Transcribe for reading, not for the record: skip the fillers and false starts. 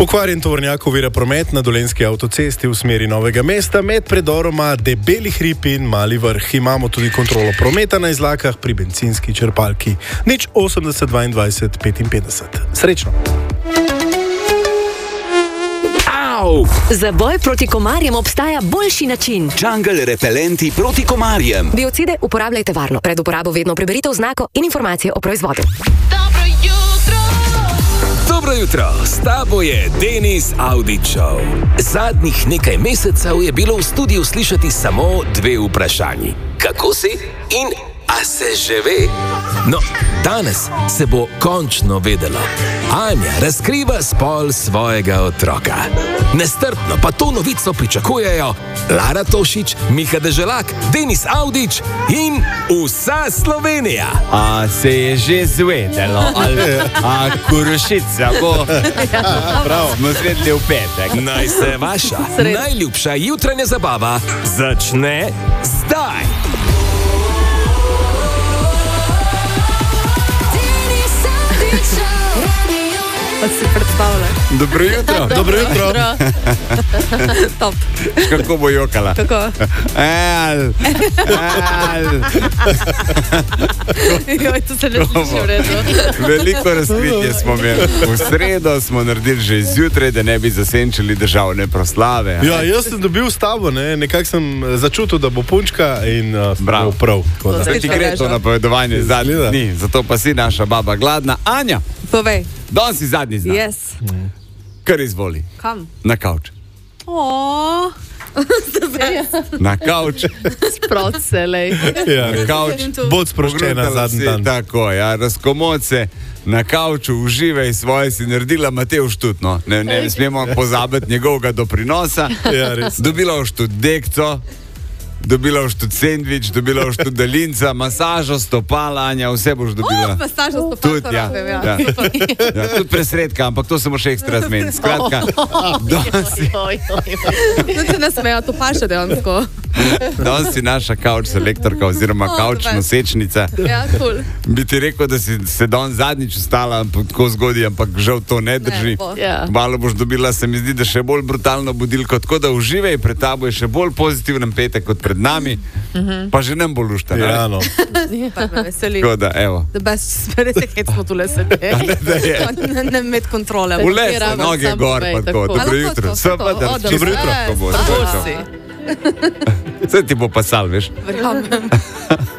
Pokvarjen tovornjak ovira promet na Dolenjski avtocesti v smeri Novega mesta med predoroma Debeli hrib in Mali vrh. Imamo tudi kontrolo prometa na izlakah pri bencinski črpalki. 080 22 55. Srečno! Za boj proti komarjem obstaja boljši način. Jungle repelenti proti komarjem. Biocide uporabljajte varno. Pred uporabo vedno preberite oznako in informacije o proizvodu. Dobro jutro, s tabo je Denis Audić Show. Zadnjih nekaj mesecev je bilo v studiu slišati samo dve vprašanji. Kako si in a se že ve? No, danes se bo končno vedelo. Anja razkriva spol svojega otroka. Nestrpno pa to novico pričakujejo Lara Tošić, Miha Deželak, Denis Audić in vsa Slovenija. A se je že zvedelo, a Kurošica bo, smo zvedeli v petek. Naj se vaša najljubša jutranja zabava začne zdaj. Pa si predstavljaj. Dobro jutro. Dobro jutro. Top. Kako bo jokala? Kako? Joj, to se ne sliši v redu. Veliko razkritje smo imeli. V sredo smo naredili že zjutraj, da ne bi zasenčili državne proslave. Ja, jaz sem dobil stavo, nekako sem začutil, da bo punčka in Bravo. prav. Zdaj ti gre to napovedovanje zadnjih dni, zato pa si naša baba gladna. Anja, Povej. danes si zadnji znak. Yes. Kar izvoli. Kam? Na kavč. Oooo. Na kavč. Sprot se, lej. Ja, Na kavč. bod sproščena zadnji dan. Tako, ja, razkomod se na kavču, uživaj svoje, si naredila Matevž tudi, no. Ne smemo pozabiti njegovega doprinosa. Ja, res. Dobila boš tudi dekco, dobila boš tudi sendvič, dobila boš tudi daljinca, masažo, stopala, Anja, vse boš dobila. Masažo stopala, Tudi, to ja. rabim, ja. Ja, tudi presredka, ampak to se bo še ekstra zmeniti. Skratka, Tudi se ne smejo, to paše dejansko. danes si naša kavč selektorka oziroma kavč super. nosečnica. Ja, cool. Bi ti rekel, da si se danes zadnjič ustala tako zgodaj, ampak žal to ne drži. Ne bo. Ja. Malo boš dobila, se mi zdi, da še bolj brutalno budilko, tako da uživaj, pred tabo je še bolj pozitiven petek kot pred nami, pa že nam bo lušta. Ja, no. Pa me veseli. Tako da, evo. Da best, res je, kaj smo tule sedeli. Da je. Ne imeti kontrole. Vles, noge gor, pa tako. Dobro jutro. Seveda, Dobro čisto jutro. tako bo. Tako si. Vse ti bo pasal, veš. Verjamem.